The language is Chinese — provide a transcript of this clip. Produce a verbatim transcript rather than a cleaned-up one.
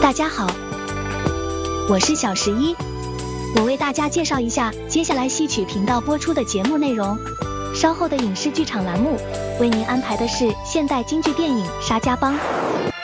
大家好，我是小十一，我为大家介绍一下接下来戏曲频道播出的节目内容。稍后的影视剧场栏目为您安排的是现代京剧电影《沙家浜》。